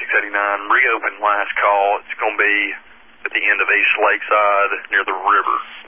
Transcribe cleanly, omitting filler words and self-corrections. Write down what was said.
689, reopen last call. It's going to be at the end of East Lakeside near the river.